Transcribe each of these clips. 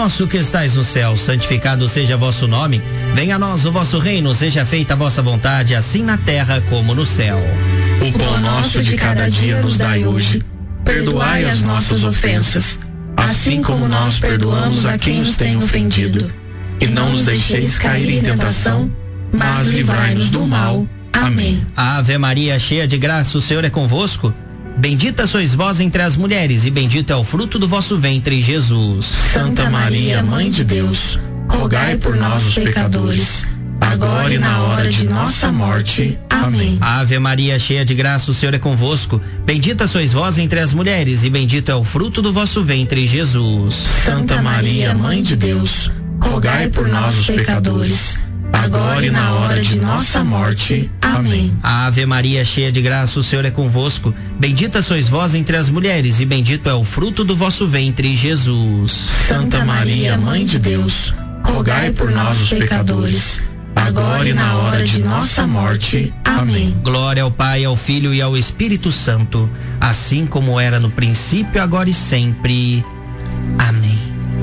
nosso que estais no céu, santificado seja vosso nome. Venha a nós o vosso reino, seja feita a vossa vontade, assim na terra como no céu. O pão nosso de cada dia nos dai hoje. Perdoai as nossas ofensas, assim como nós perdoamos a quem nos tem ofendido. E não nos deixeis cair em tentação, mas livrai-nos do mal. Amém. Ave Maria, cheia de graça, o Senhor é convosco. Bendita sois vós entre as mulheres, e bendito é o fruto do vosso ventre, Jesus. Santa Maria, Mãe de Deus, rogai por nós, os pecadores, agora e na hora de nossa morte. Amém. Ave Maria, cheia de graça, o Senhor é convosco. Bendita sois vós entre as mulheres, e bendito é o fruto do vosso ventre, Jesus. Santa Maria, Mãe de Deus, rogai por nós, os pecadores, agora e na hora de nossa morte. Amém. Ave Maria, cheia de graça, o Senhor é convosco. Bendita sois vós entre as mulheres, e bendito é o fruto do vosso ventre, Jesus. Santa Maria, Mãe de Deus, rogai por nós, os pecadores, agora e na hora de nossa morte. Amém. Glória ao Pai, ao Filho e ao Espírito Santo, assim como era no princípio, agora e sempre. Amém.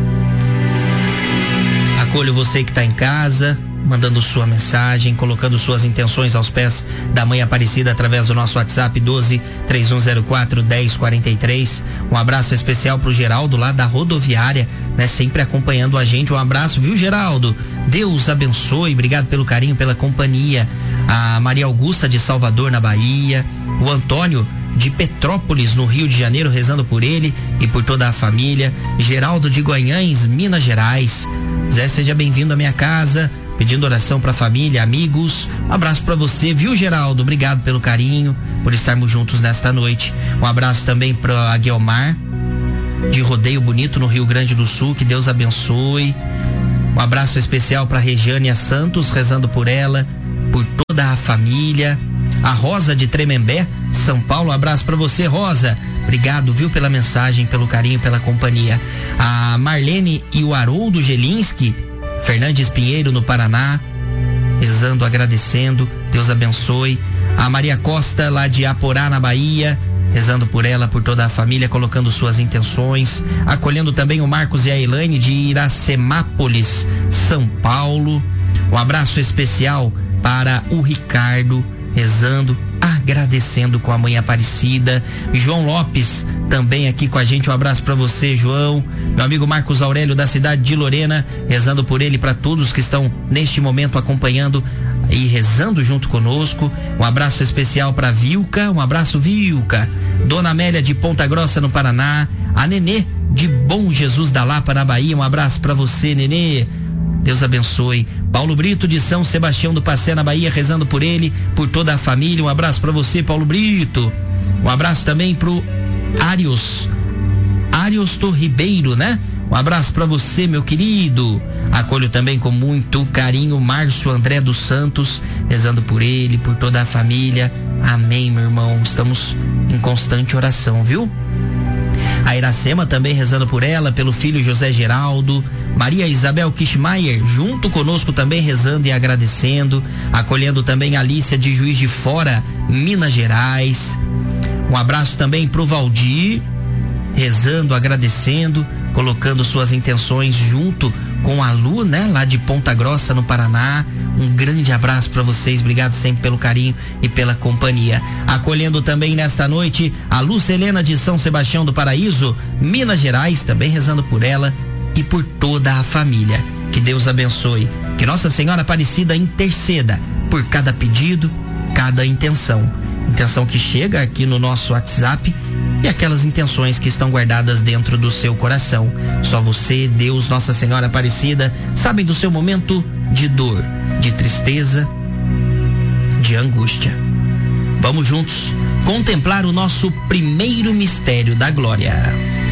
Acolho você que está em casa, mandando sua mensagem, colocando suas intenções aos pés da Mãe Aparecida através do nosso WhatsApp 12-3104-1043. Um abraço especial pro Geraldo lá da rodoviária, né? Sempre acompanhando a gente. Um abraço, viu, Geraldo? Deus abençoe, obrigado pelo carinho, pela companhia. A Maria Augusta de Salvador, na Bahia. O Antônio de Petrópolis, no Rio de Janeiro, rezando por ele e por toda a família. Geraldo de Guanhães, Minas Gerais. Zé, seja bem-vindo à minha casa, pedindo oração pra família, amigos. Um abraço pra você, viu, Geraldo? Obrigado pelo carinho, por estarmos juntos nesta noite. Um abraço também pra Aguiomar, de Rodeio Bonito, no Rio Grande do Sul, que Deus abençoe. Um abraço especial pra Regiânia Santos, rezando por ela, por toda a família. A Rosa de Tremembé, São Paulo, um abraço pra você, Rosa. Obrigado, viu, pela mensagem, pelo carinho, pela companhia. A Marlene e o Haroldo Gelinski, Fernandes Pinheiro, no Paraná, rezando, agradecendo, Deus abençoe. A Maria Costa, lá de Aporá, na Bahia, rezando por ela, por toda a família, colocando suas intenções. Acolhendo também o Marcos e a Elaine de Iracemápolis, São Paulo. Um abraço especial para o Ricardo, rezando, agradecendo com a Mãe Aparecida. João Lopes também aqui com a gente, um abraço para você, João. Meu amigo Marcos Aurélio, da cidade de Lorena, rezando por ele, para todos que estão neste momento acompanhando e rezando junto conosco. Um abraço especial para Vilca, um abraço, Vilca. Dona Amélia de Ponta Grossa, no Paraná. A Nenê de Bom Jesus da Lapa, na Bahia, um abraço para você, Nenê. Deus abençoe. Paulo Brito de São Sebastião do Passé, na Bahia, rezando por ele, por toda a família. Um abraço para você, Paulo Brito. Um abraço também pro Arios Ribeiro, né? Um abraço para você, meu querido. Acolho também com muito carinho Márcio André dos Santos, rezando por ele, por toda a família. Amém, meu irmão. Estamos em constante oração, viu? A Iracema também rezando por ela, pelo filho José Geraldo. Maria Isabel Kishmaier, junto conosco também rezando e agradecendo. Acolhendo também a Alícia de Juiz de Fora, Minas Gerais. Um abraço também pro Valdir, rezando, agradecendo, colocando suas intenções junto com a Lu, né, lá de Ponta Grossa, no Paraná. Um grande abraço para vocês, obrigado sempre pelo carinho e pela companhia. Acolhendo também nesta noite a Lúcia Helena de São Sebastião do Paraíso, Minas Gerais, também rezando por ela e por toda a família. Que Deus abençoe, que Nossa Senhora Aparecida interceda por cada pedido, cada intenção que chega aqui no nosso WhatsApp e aquelas intenções que estão guardadas dentro do seu coração. Só você, Deus, Nossa Senhora Aparecida, sabem do seu momento de dor, de tristeza, de angústia. Vamos juntos contemplar o nosso primeiro mistério da glória.